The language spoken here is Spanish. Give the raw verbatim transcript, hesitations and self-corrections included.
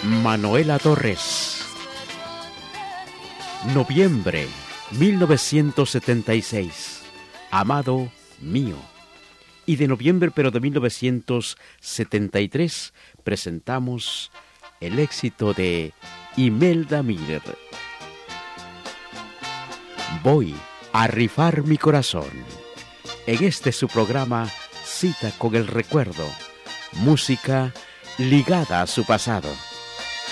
Manuela Torres. Noviembre mil novecientos setenta y seis. Amado mío. Y de noviembre, pero de mil novecientos setenta y tres, presentamos el éxito de Imelda Miller. Voy a rifar mi corazón. En este su programa, Cita con el Recuerdo. Música ligada a su pasado.